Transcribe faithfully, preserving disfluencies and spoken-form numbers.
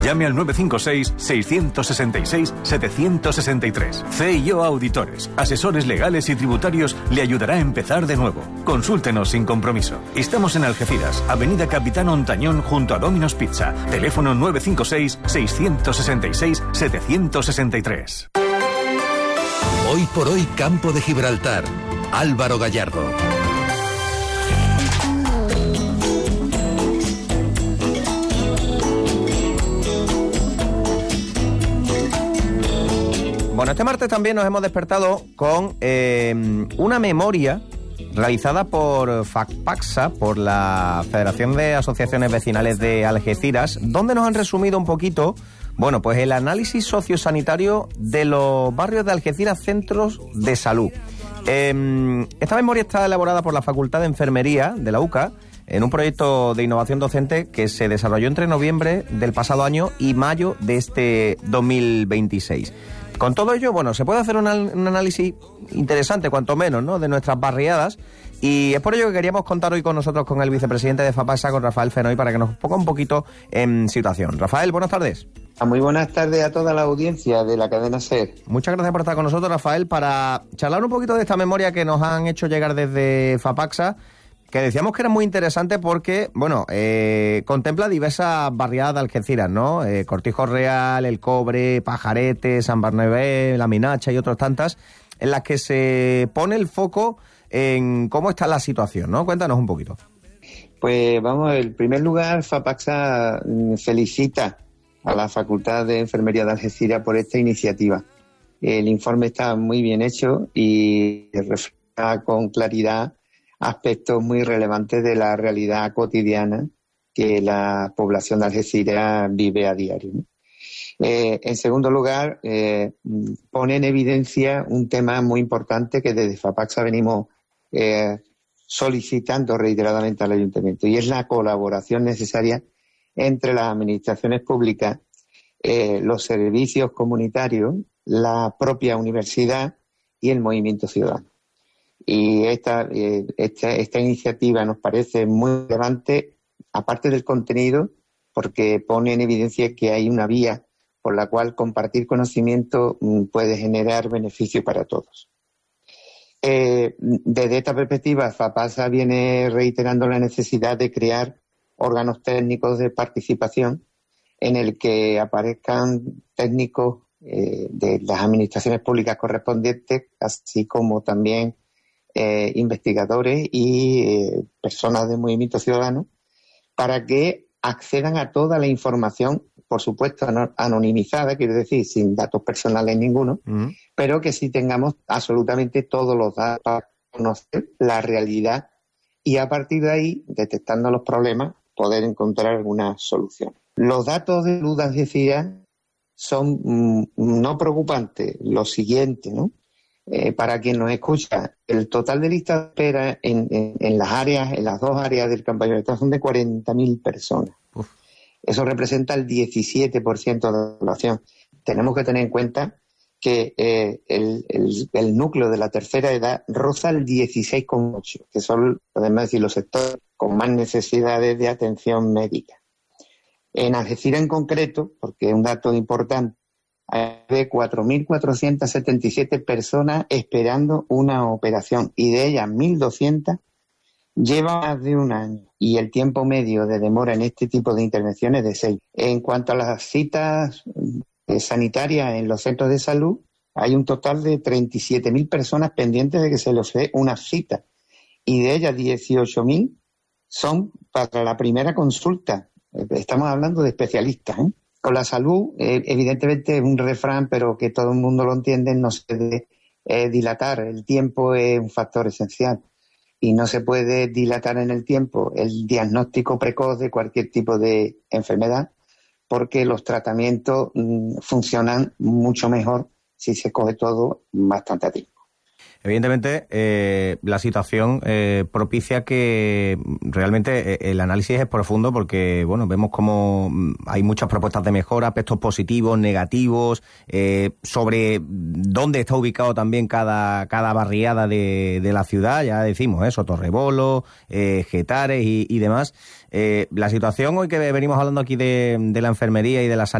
Llame al nueve cinco seis, seis seis seis, siete seis tres. C I O Auditores, asesores legales y tributarios, le ayudará a empezar de nuevo. Consúltenos sin compromiso. Estamos en Algeciras, Avenida Capitán Ontañón, junto a Domino's Pizza. Teléfono nueve cinco seis, seis seis seis, siete seis tres. Hoy por hoy, Campo de Gibraltar. Álvaro Gallardo. Bueno, este martes también nos hemos despertado con eh, una memoria realizada por FACPACSA, por la Federación de Asociaciones Vecinales de Algeciras, donde nos han resumido un poquito, bueno, pues el análisis sociosanitario de los barrios de Algeciras, centros de salud. Eh, esta memoria está elaborada por la Facultad de Enfermería de la U C A en un proyecto de innovación docente que se desarrolló entre noviembre del pasado año y mayo de este dos mil veintiséis. Con todo ello, bueno, se puede hacer un, un análisis interesante, cuanto menos, ¿no?, de nuestras barriadas, y es por ello que queríamos contar hoy con nosotros con el vicepresidente de FACPACSA, con Rafael Fenoy, para que nos ponga un poquito en situación. Rafael, buenas tardes. Muy buenas tardes a toda la audiencia de la cadena SER. Muchas gracias por estar con nosotros, Rafael, para charlar un poquito de esta memoria que nos han hecho llegar desde FACPACSA, que decíamos que era muy interesante porque, bueno, eh, contempla diversas barriadas de Algeciras, ¿no? Eh, Cortijo Real, El Cobre, Pajarete, San Barnabé, La Minacha y otras tantas, en las que se pone el foco en cómo está la situación, ¿no? Cuéntanos un poquito. Pues vamos, en primer lugar, FACPACSA felicita a la Facultad de Enfermería de Algeciras por esta iniciativa. El informe está muy bien hecho y refleja con claridad aspectos muy relevantes de la realidad cotidiana que la población de Algeciras vive a diario, ¿no? Eh, en segundo lugar, eh, pone en evidencia un tema muy importante que desde FACPACSA venimos eh, solicitando reiteradamente al Ayuntamiento, y es la colaboración necesaria entre las administraciones públicas, eh, los servicios comunitarios, la propia universidad y el movimiento ciudadano. Y esta, eh, esta, esta iniciativa nos parece muy relevante, aparte del contenido, porque pone en evidencia que hay una vía por la cual compartir conocimiento mm, puede generar beneficio para todos. Eh, desde esta perspectiva, FACPACSA viene reiterando la necesidad de crear órganos técnicos de participación en el que aparezcan técnicos eh, de las administraciones públicas correspondientes, así como también Eh, investigadores y eh, personas del movimiento ciudadano, para que accedan a toda la información, por supuesto anonimizada, quiero decir, sin datos personales ninguno, uh-huh. pero que sí tengamos absolutamente todos los datos para conocer la realidad y a partir de ahí, detectando los problemas, poder encontrar alguna solución. Los datos de salud de Algeciras son mm, no preocupantes. Lo siguiente, ¿no? Eh, para quien nos escucha, el total de lista de espera en, en, en las áreas, en las dos áreas del Campo de son de cuarenta mil personas. Uf. Eso representa el diecisiete por ciento de la población. Tenemos que tener en cuenta que eh, el, el, el núcleo de la tercera edad roza el dieciséis coma ocho por ciento, que son, podemos decir, los sectores con más necesidades de atención médica. En Algeciras en concreto, porque es un dato importante, hay de cuatro mil cuatrocientas setenta y siete personas esperando una operación y de ellas mil doscientas llevan más de un año y el tiempo medio de demora en este tipo de intervenciones es de seis. En cuanto a las citas sanitarias en los centros de salud, hay un total de treinta y siete mil personas pendientes de que se les dé una cita y de ellas dieciocho mil son para la primera consulta. Estamos hablando de especialistas, ¿eh? Con la salud, eh, evidentemente es un refrán, pero que todo el mundo lo entiende, no se debe eh, dilatar. El tiempo es un factor esencial y no se puede dilatar en el tiempo el diagnóstico precoz de cualquier tipo de enfermedad, porque los tratamientos mmm, funcionan mucho mejor si se coge todo bastante a tiempo. Evidentemente, eh, la situación eh, propicia que realmente eh, el análisis es profundo porque, bueno, vemos como hay muchas propuestas de mejora, aspectos positivos, negativos, eh, sobre dónde está ubicado también cada, cada barriada de, de la ciudad, ya decimos, eso, Torrebolo, eh, Getares y, y demás. Eh, la situación hoy que venimos hablando aquí de, de la enfermería y de la sanidad,